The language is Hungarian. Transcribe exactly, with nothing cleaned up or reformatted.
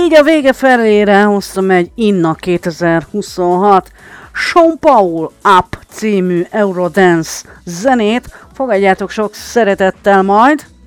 Így a vége felére hoztam egy Inna kétezer-huszonhat Sean Paul Up című Eurodance zenét. Fogadjátok sok szeretettel majd!